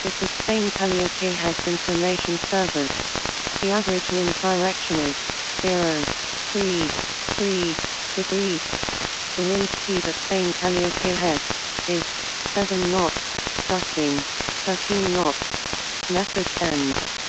This is Spain Calliope Heads Information Service. The average wind direction is 0.33 degrees. The wind speed at Spain Calliope Heads is 7 knots, gusting 13 knots. Message ends.